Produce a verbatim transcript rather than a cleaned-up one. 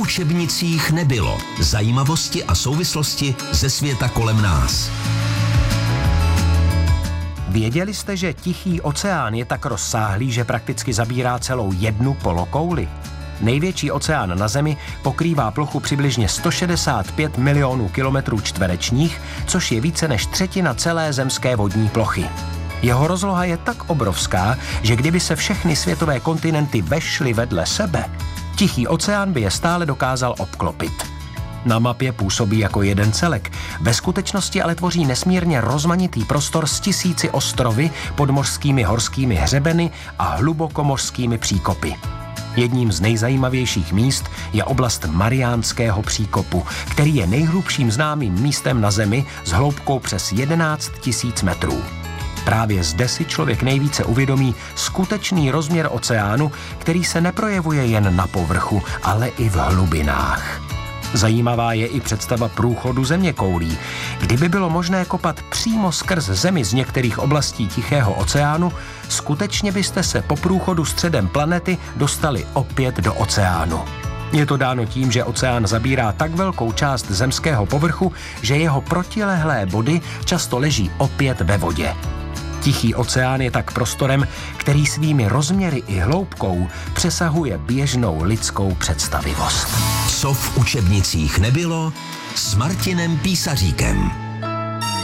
učebnicích nebylo. Zajímavosti a souvislosti ze světa kolem nás. Věděli jste, že Tichý oceán je tak rozsáhlý, že prakticky zabírá celou jednu polokouli? Největší oceán na Zemi pokrývá plochu přibližně sto šedesát pět milionů kilometrů čtverečních, což je více než třetina celé zemské vodní plochy. Jeho rozloha je tak obrovská, že kdyby se všechny světové kontinenty vešly vedle sebe, Tichý oceán by je stále dokázal obklopit. Na mapě působí jako jeden celek, ve skutečnosti ale tvoří nesmírně rozmanitý prostor s tisíci ostrovy, podmořskými horskými hřebeny a hlubokomořskými příkopy. Jedním z nejzajímavějších míst je oblast Mariánského příkopu, který je nejhlubším známým místem na Zemi s hloubkou přes jedenáct tisíc metrů. Právě zde si člověk nejvíce uvědomí skutečný rozměr oceánu, který se neprojevuje jen na povrchu, ale i v hlubinách. Zajímavá je i představa průchodu zeměkoulí. Kdyby bylo možné kopat přímo skrz Zemi z některých oblastí Tichého oceánu, skutečně byste se po průchodu středem planety dostali opět do oceánu. Je to dáno tím, že oceán zabírá tak velkou část zemského povrchu, že jeho protilehlé body často leží opět ve vodě. Tichý oceán je tak prostorem, který svými rozměry i hloubkou přesahuje běžnou lidskou představivost. Co v učebnicích nebylo s Martinem Písaříkem.